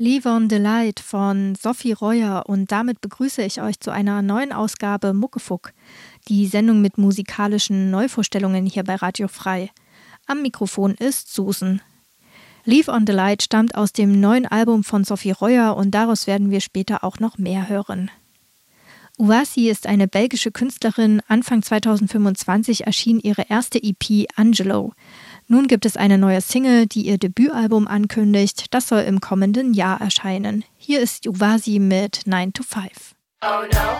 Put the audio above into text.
Live on the Light von Sophie Reuer und damit begrüße ich euch zu einer neuen Ausgabe Muckefuck, die Sendung mit musikalischen Neuvorstellungen hier bei Radio Frei. Am Mikrofon ist Susan. Live on the Light stammt aus dem neuen Album von Sophie Reuer und daraus werden wir später auch noch mehr hören. Uvasi ist eine belgische Künstlerin. Anfang 2025 erschien ihre erste EP Angelo. Nun gibt es eine neue Single, die ihr Debütalbum ankündigt. Das soll im kommenden Jahr erscheinen. Hier ist Uvasi mit 9 to 5. Oh no.